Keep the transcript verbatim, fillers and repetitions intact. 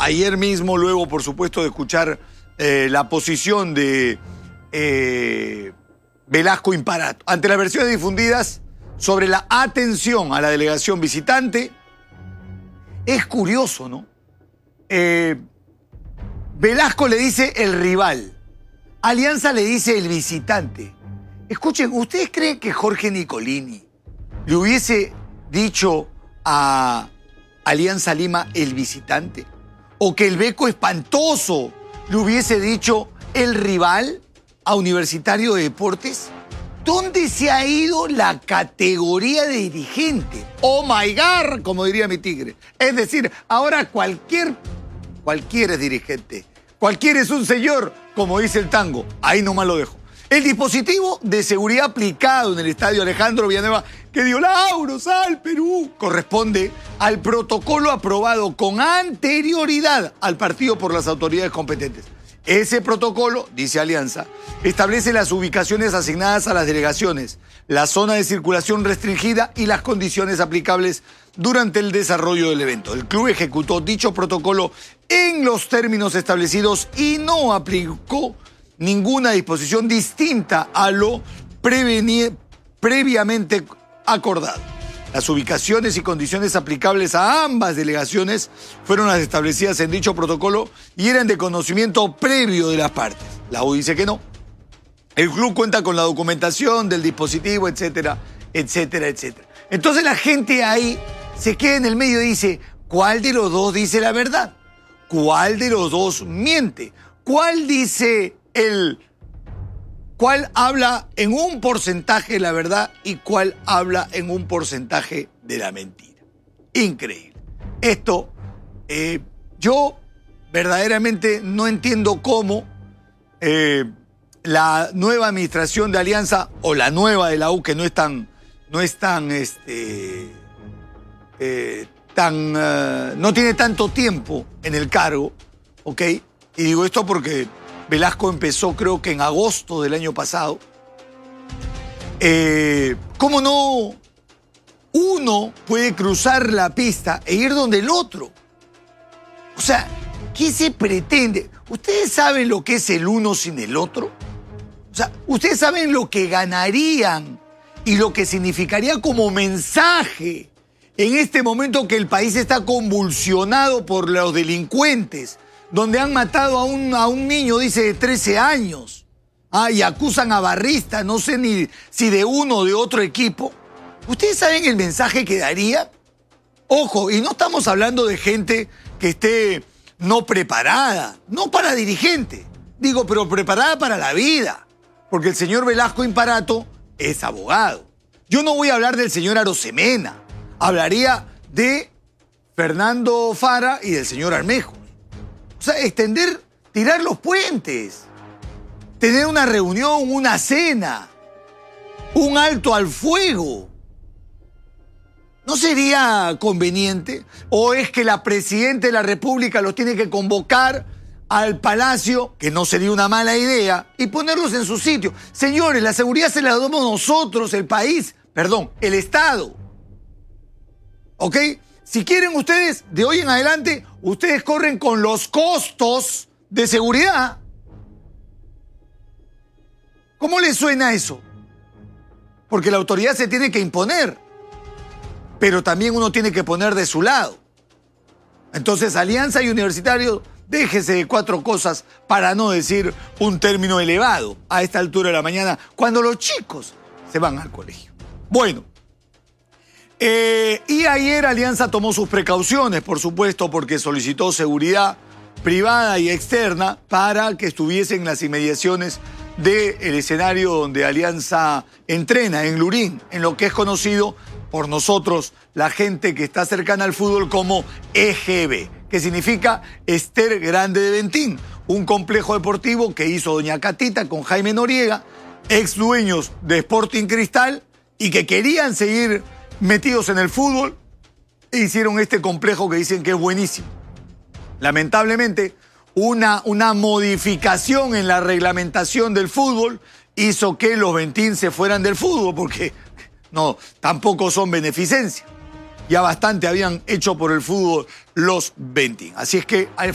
ayer mismo, luego, por supuesto, de escuchar eh, la posición de eh, Velasco Imparato, ante las versiones difundidas sobre la atención a la delegación visitante, es curioso, ¿no? Eh, Velasco le dice el rival, Alianza le dice el visitante. Escuchen, ¿ustedes creen que Jorge Nicolini le hubiese dicho a Alianza Lima el visitante? ¿O que el Beco Espantoso le hubiese dicho el rival a Universitario de Deportes? ¿Dónde se ha ido la categoría de dirigente? ¡Oh my God! Como diría mi tigre. Es decir, ahora cualquier, cualquier es dirigente. Cualquier es un señor, como dice el tango. Ahí nomás lo dejo. El dispositivo de seguridad aplicado en el estadio Alejandro Villanueva, que dio Lauros al Perú, corresponde al protocolo aprobado con anterioridad al partido por las autoridades competentes. Ese protocolo, dice Alianza, establece las ubicaciones asignadas a las delegaciones, la zona de circulación restringida y las condiciones aplicables durante el desarrollo del evento. El club ejecutó dicho protocolo en los términos establecidos y no aplicó ninguna disposición distinta a lo previamente acordado. Las ubicaciones y condiciones aplicables a ambas delegaciones fueron las establecidas en dicho protocolo y eran de conocimiento previo de las partes. La U dice que no. El club cuenta con la documentación del dispositivo, etcétera, etcétera, etcétera. Entonces la gente ahí se queda en el medio y dice, ¿cuál de los dos dice la verdad? ¿Cuál de los dos miente? ¿Cuál dice el... ¿Cuál habla en un porcentaje de la verdad y cuál habla en un porcentaje de la mentira? Increíble. Esto, eh, yo verdaderamente no entiendo cómo eh, la nueva administración de Alianza o la nueva de la U, que no es tan, no es tan, este, eh, tan, uh, no tiene tanto tiempo en el cargo, ¿ok? Y digo esto porque Velasco empezó creo que en agosto del año pasado. Eh, ¿Cómo no uno puede cruzar la pista e ir donde el otro? O sea, ¿qué se pretende? ¿Ustedes saben lo que es el uno sin el otro? O sea, ¿ustedes saben lo que ganarían y lo que significaría como mensaje en este momento que el país está convulsionado por los delincuentes, donde han matado a un, a un niño, dice, de trece años, ah, y acusan a barristas, no sé ni si de uno o de otro equipo? ¿Ustedes saben el mensaje que daría? Ojo, y no estamos hablando de gente que esté no preparada, no para dirigente, digo, pero preparada para la vida, porque el señor Velasco Imparato es abogado. Yo no voy a hablar del señor Arosemena, hablaría de Fernando Fara y del señor Armejo. O sea, extender, tirar los puentes, tener una reunión, una cena, un alto al fuego. ¿No sería conveniente? ¿O es que la presidenta de la República los tiene que convocar al Palacio, que no sería una mala idea, y ponerlos en su sitio? Señores, la seguridad se la damos nosotros, el país, perdón, el Estado. ¿Ok? Si quieren ustedes, de hoy en adelante, ustedes corren con los costos de seguridad. ¿Cómo les suena eso? Porque la autoridad se tiene que imponer, pero también uno tiene que poner de su lado. Entonces, Alianza y Universitario, déjese de cuatro cosas para no decir un término elevado a esta altura de la mañana, cuando los chicos se van al colegio. Bueno. Eh, y ayer Alianza tomó sus precauciones, por supuesto, porque solicitó seguridad privada y externa para que estuviese en las inmediaciones del escenario donde Alianza entrena, en Lurín, en lo que es conocido por nosotros, la gente que está cercana al fútbol, como E G B, que significa Ester Grande de Ventín, un complejo deportivo que hizo doña Catita con Jaime Noriega, ex dueños de Sporting Cristal, y que querían seguir metidos en el fútbol, e hicieron este complejo que dicen que es buenísimo. Lamentablemente, una, una modificación en la reglamentación del fútbol hizo que los Ventín se fueran del fútbol, porque no, tampoco son beneficencia. Ya bastante habían hecho por el fútbol los Ventín. Así es que